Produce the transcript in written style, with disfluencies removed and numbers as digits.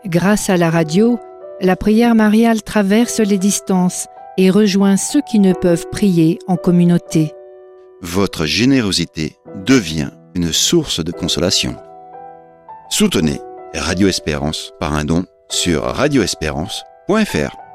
Grâce à la radio, la prière mariale traverse les distances et rejoint ceux qui ne peuvent prier en communauté. Votre générosité devient une source de consolation. Soutenez Radio Espérance par un don sur radioespérance.fr.